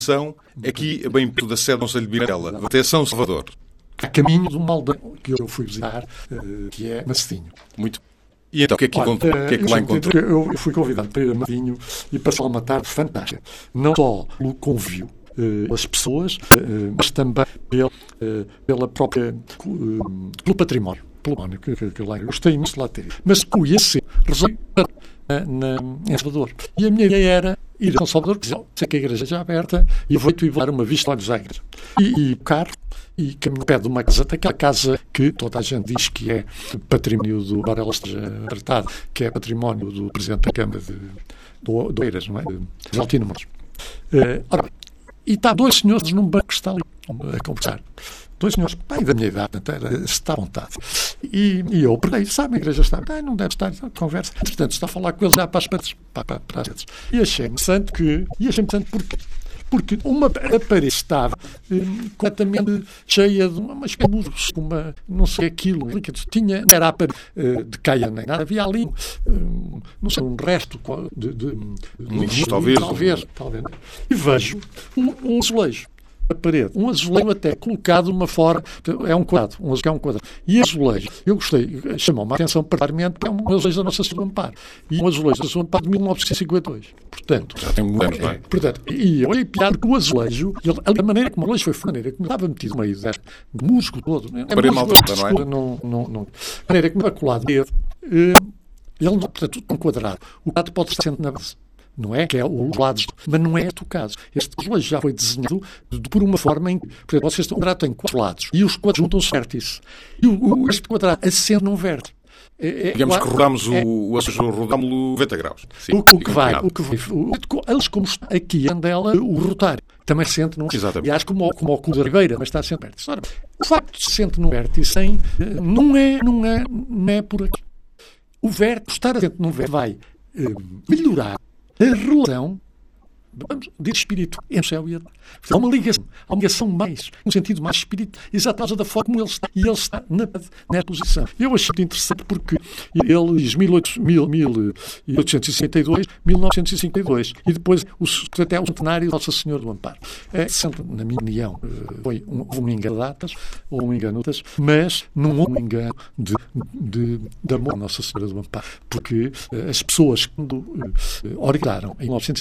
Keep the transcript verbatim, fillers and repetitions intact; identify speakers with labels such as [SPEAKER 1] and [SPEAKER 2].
[SPEAKER 1] São aqui bem perto da sede do Conselho de Vila, até São Salvador.
[SPEAKER 2] A caminho de uma aldeia que eu fui visitar, que é Macedinho.
[SPEAKER 1] Muito. E então, o que é que,
[SPEAKER 2] Olha,
[SPEAKER 1] encontrou? O que é que lá encontrou?
[SPEAKER 2] Eu fui convidado para ir a Macedinho e passar uma tarde fantástica. Não só pelo convívio pelas pessoas, mas também pela, pela própria, pelo património. Pelo património que, que, que lá eu gostei imenso de lá ter. Mas como ia ser, resolvi para na, em Salvador. E a minha ideia era ir a São Salvador, dizer, sei que a igreja já é aberta, e vou-te dar uma vista de olhos à igreja. E, e carro, e caminho pé de uma casa, aquela casa que toda a gente diz que é património do, embora ela esteja tratada, que é património do Presidente da Câmara de, do, do Eiras, não é? De Altino Mons. Uh, ora bem, e está dois senhores num banco que está ali a conversar. Dois senhores, pai da minha idade, era, está à vontade. E, e eu perguntei, sabe, a igreja está, ah, não deve estar, conversa. Entretanto, está a falar com eles já para as paredes. Para, para, para as paredes. E achei interessante que, e achei interessante porque, porque uma a parede estava hum, completamente cheia de uma espécie de musgos, uma, não sei aquilo, tinha, não era a parede uh, de caia nem nada, havia ali, um, não sei, um resto de, de, de,
[SPEAKER 1] um
[SPEAKER 2] de
[SPEAKER 1] talvez,
[SPEAKER 2] talvez, talvez. E vejo um, um azulejo. A parede, um azulejo até colocado de uma forma, é um quadrado, um azulejo é um quadrado. E azulejo, eu gostei, chamou-me a atenção particularmente, porque é um azulejo da Nossa Senhora do Amparo. E um azulejo da Senhora do Amparo de mil novecentos e cinquenta e dois. Portanto,
[SPEAKER 1] já tem muitos anos,
[SPEAKER 2] é,
[SPEAKER 1] não é?
[SPEAKER 2] Portanto, e eu olhei piada que o azulejo, ele, a maneira como o azulejo foi feito, a maneira como estava metido no meio deste músculo todo, é
[SPEAKER 1] Parede
[SPEAKER 2] músculo,
[SPEAKER 1] maltrata, não é?
[SPEAKER 2] Não, não, não. A maneira como era colado, ele, ele, portanto, tudo um quadrado. O quadrado pode estar sempre na base. Não é? Que é os lados. Mas não é o caso. Este azulejo já foi desenhado por uma forma em que, por exemplo, vocês, o quadrado tem quatro lados e os quadrados juntam-se vértice. E o, o, este quadrado assenta num vértice.
[SPEAKER 1] É, é, Digamos que rodámos é, o azulejo, rodámos-lo noventa graus.
[SPEAKER 2] Sim, o, o que vai, o que vai, o, eles como está aqui, anda ela, o rotário, também se sente num vértice. E acho como, como o cu da Argueira, mas está sempre vértice. Ora, o facto de se sente num vértice em, não, é, não, é, não é por aqui. O vértice, estar assente num vértice vai uh, melhorar a relação, vamos dizer, espírito entre o céu e a terra. Há uma ligação, há uma ligação mais, no sentido mais espírito, exatamente da forma como ele está. E ele está na, na posição. Eu achei muito interessante porque ele diz mil oitocentos e sessenta e dois, mil novecentos e cinquenta e dois, e depois o, até o centenário de Nossa Senhora do Amparo. É, na minha opinião, foi um, um engano de datas, ou um engano de datas, mas não houve um engano de, de, de amor a Nossa Senhora do Amparo. Porque as pessoas, quando uh, orientaram em mil novecentos